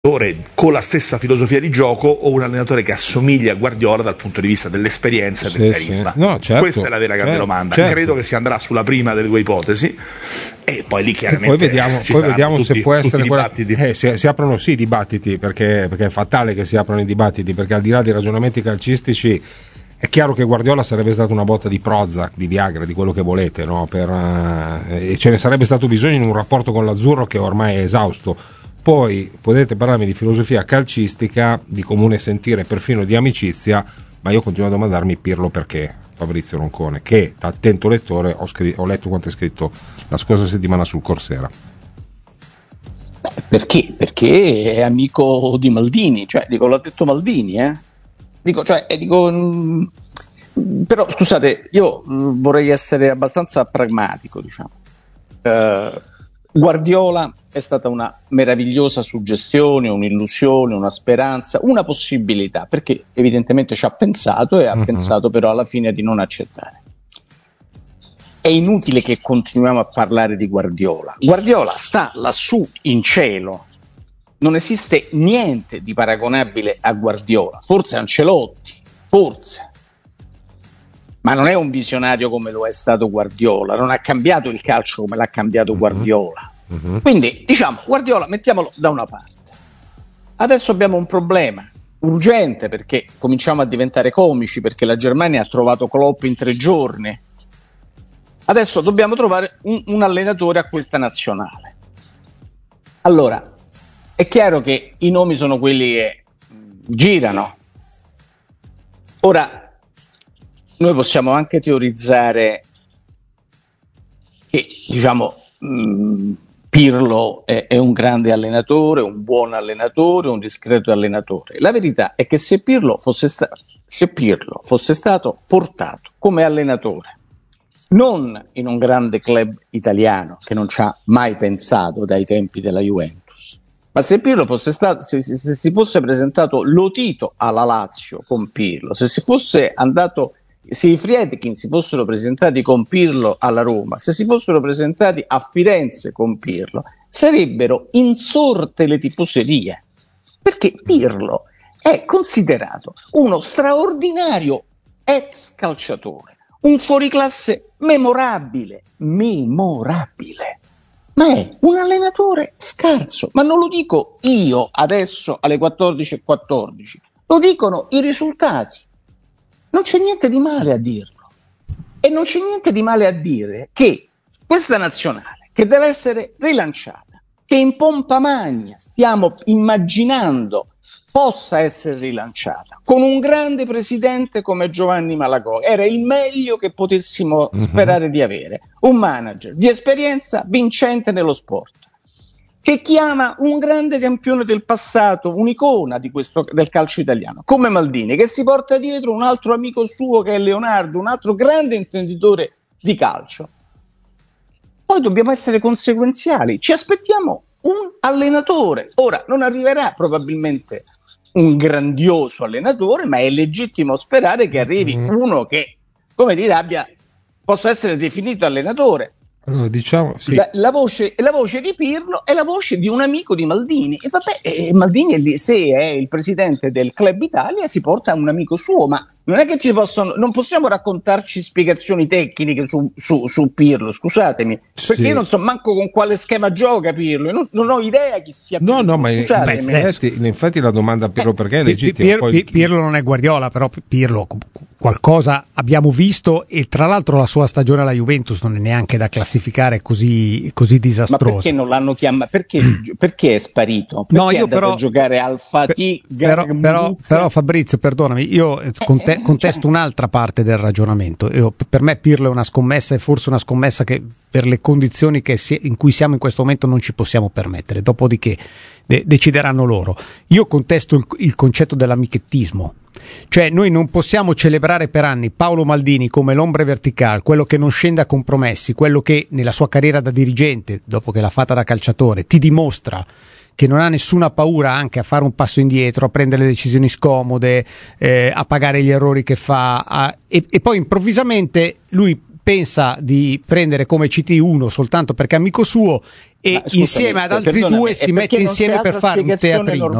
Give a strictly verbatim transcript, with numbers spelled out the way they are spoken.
con la stessa filosofia di gioco o un allenatore che assomiglia a Guardiola dal punto di vista dell'esperienza e sì, del carisma? Sì. No, certo, questa è la vera grande certo, domanda. certo. Credo che si andrà sulla prima delle due ipotesi e poi lì chiaramente e poi vediamo, poi vediamo tutti, se può essere quella... dibattiti. Eh, si, si aprono sì i dibattiti perché, perché è fatale che si aprono i dibattiti, perché al di là dei ragionamenti calcistici è chiaro che Guardiola sarebbe stato una botta di Prozac, di Viagra, di quello che volete, no? Per, uh, e ce ne sarebbe stato bisogno in un rapporto con l'Azzurro che ormai è esausto. Poi potete parlarmi di filosofia calcistica, di comune sentire, perfino di amicizia, ma io continuo a domandarmi Pirlo perché, Fabrizio Roncone, che da attento lettore ho, scr- ho letto quanto è scritto la scorsa settimana sul Corsera. Beh, perché? Perché è amico di Maldini, cioè dico, l'ha detto Maldini, eh? Dico, cioè, eh, dico, mh, però scusate, io mh, vorrei essere abbastanza pragmatico, diciamo. Uh, Guardiola è stata una meravigliosa suggestione, un'illusione, una speranza, una possibilità, perché evidentemente ci ha pensato e ha uh-huh. pensato però alla fine di non accettare. È inutile che continuiamo a parlare di Guardiola. Guardiola sta lassù in cielo. Non esiste niente di paragonabile a Guardiola, forse Ancelotti, forse. Ma non è un visionario come lo è stato Guardiola, non ha cambiato il calcio come l'ha cambiato Guardiola. Uh-huh. Quindi, diciamo, Guardiola mettiamolo da una parte. Adesso abbiamo un problema urgente perché cominciamo a diventare comici, perché la Germania ha trovato Klopp in tre giorni. Adesso dobbiamo trovare un, un allenatore a questa nazionale. Allora, è chiaro che i nomi sono quelli che girano. Ora, noi possiamo anche teorizzare che, diciamo, mh, Pirlo è, è un grande allenatore, un buon allenatore, un discreto allenatore. La verità è che se Pirlo fosse, sta- se Pirlo fosse stato portato come allenatore, non in un grande club italiano che non ci ha mai pensato dai tempi della Juventus, ma se Pirlo fosse stato, se, se, se si fosse presentato Lotito alla Lazio con Pirlo, se si fosse andato, se i Friedkin si fossero presentati con Pirlo alla Roma, se si fossero presentati a Firenze con Pirlo, sarebbero insorte le tifoserie, perché Pirlo è considerato uno straordinario ex calciatore, un fuoriclasse memorabile, memorabile. Ma è un allenatore scarso, ma non lo dico io adesso alle quattordici e quattordici, lo dicono i risultati. Non c'è niente di male a dirlo. E non c'è niente di male a dire che questa nazionale, che deve essere rilanciata, che in pompa magna stiamo immaginando possa essere rilanciata, con un grande presidente come Giovanni Malagò, era il meglio che potessimo uh-huh. sperare di avere, un manager di esperienza vincente nello sport, che chiama un grande campione del passato, un'icona di questo, del calcio italiano, come Maldini, che si porta dietro un altro amico suo che è Leonardo, un altro grande intenditore di calcio. Poi dobbiamo essere conseguenziali, ci aspettiamo un allenatore. Ora, non arriverà probabilmente un grandioso allenatore, ma è legittimo sperare che arrivi mm. uno che, come dire, abbia, possa essere definito allenatore. Allora, diciamo, sì. la, la, voce, la voce di Pirlo è la voce di un amico di Maldini, e vabbè, eh, Maldini è lì, se è il presidente del Club Italia si porta un amico suo, ma non è che ci possono, non possiamo raccontarci spiegazioni tecniche su, su, su Pirlo, scusatemi, perché sì. io non so manco con quale schema gioca Pirlo, non, non ho idea chi sia Pirlo. No, no, ma in effetti, in effetti la domanda a Pirlo perché è legittima. Pier, poi... Pirlo non è Guardiola, però Pirlo qualcosa abbiamo visto, e tra l'altro la sua stagione alla Juventus non è neanche da classificare così, così disastrosa. Ma perché non l'hanno chiamato? Perché, perché è sparito? Perché no, io è andato però, a giocare al Fatih? Però, però, però Fabrizio, perdonami, io conte, eh, contesto cioè... un'altra parte del ragionamento. Io, per me Pirlo è una scommessa, e forse una scommessa che per le condizioni che si, in cui siamo in questo momento non ci possiamo permettere, dopodiché de- decideranno loro. Io contesto il, il concetto dell'amichettismo, cioè noi non possiamo celebrare per anni Paolo Maldini come l'ombre verticale, quello che non scende a compromessi, quello che nella sua carriera da dirigente, dopo che l'ha fatta da calciatore, ti dimostra che non ha nessuna paura anche a fare un passo indietro, a prendere le decisioni scomode, eh, a pagare gli errori che fa, a, e, e poi improvvisamente lui pensa di prendere come C T uno soltanto perché è amico suo e scusami, insieme ad altri perdonami, due si e mette perché non insieme c'è per altra fare un spiegazione teatrino.